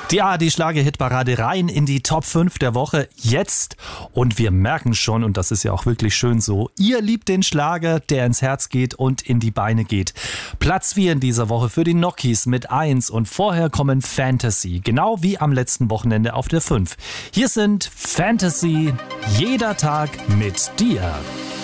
Die Schlager-Hitparade rein in die Top 5 der Woche jetzt. Und wir merken schon, und das ist ja auch wirklich schön so, ihr liebt den Schlager, der ins Herz geht und in die Beine geht. Platz 4 in dieser Woche für die Nokis mit 1 und vorher kommen Fantasy, genau wie am letzten Wochenende auf der 5. Hier sind Fantasy, jeder Tag mit dir.